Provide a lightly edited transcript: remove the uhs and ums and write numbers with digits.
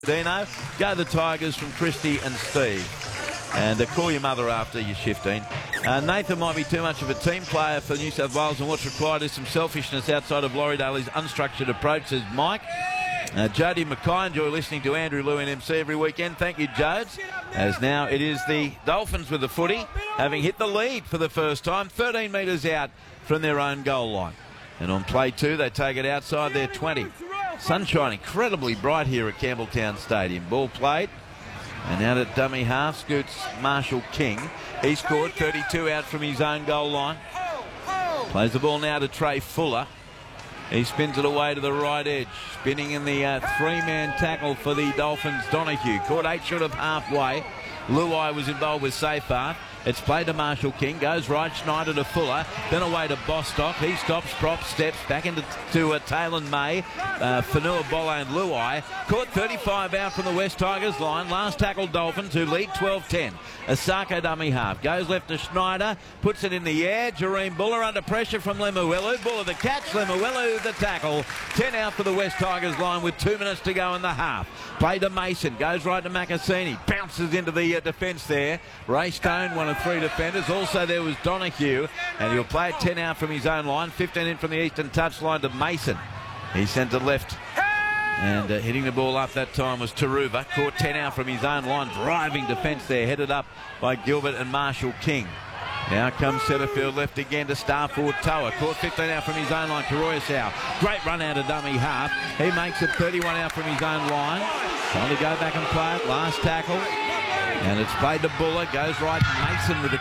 Dino, go the Tigers from Christy and Steve. And call your mother after your shifting. Nathan might be too much of a team player for New South Wales, and what's required is some selfishness outside of Laurie Daly's unstructured approach, says Mike. Jody Mackay, enjoy listening to Andrew Lewin MC every weekend. Thank you, Jodes. As now it is the Dolphins with the footy, having hit the lead for the first time, 13 metres out from their own goal line. And on play two, they take it outside their 20. Sunshine incredibly bright here at Campbelltown Stadium. Ball played. And out at dummy half scoots Marshall King. He scored 32 out from his own goal line. Plays the ball now to Trey Fuller. He spins it away to the right edge. Spinning in the three-man tackle for the Dolphins, Donahue. Caught 8 short of halfway. Luai was involved with Safar. It's played to Marshall King. Goes right, Schneider to Fuller. Then away to Bostock. He stops, props, steps back into Taylor May. Fanua Bolle and Luai. Caught 35 out from the West Tigers line. Last tackle Dolphins, who lead 12-10. Asako dummy half. Goes left to Schneider. Puts it in the air. Jareem Buller under pressure from Lemuelu. Buller the catch. Lemuelu the tackle. 10 out for the West Tigers line with 2 minutes to go in the half. Play to Mason. Goes right to Makasini. Bounces into the defence there. Ray Stone, one of 3 defenders. Also there was Donahue, and he'll play it 10 out from his own line. 15 in from the eastern touchline to Mason. He sent it left. And hitting the ball up that time was Taruva. Caught 10 out from his own line. Driving defence there, headed up by Gilbert and Marshall King. Now comes Setterfield left again to Starford Toa. Caught 15 out from his own line. Karoyasau. Great run out of dummy half. He makes it 31 out from his own line. Trying to go back and play it. Last tackle. And it's played to Buller. Goes right. Mason with the